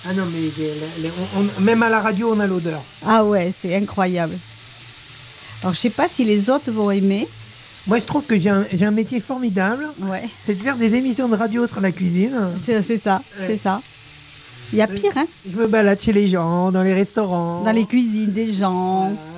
Ah non, mais même à la radio, on a l'odeur. Ah ouais, c'est incroyable. Alors, je sais pas si les autres vont aimer. Moi, je trouve que j'ai un métier formidable. Ouais, C'est de faire des émissions de radio sur la cuisine. c'est ça, Ouais. c'est ça. Il y a pire, hein? Je me balade chez les gens, dans les restaurants. Dans les cuisines des gens. Voilà.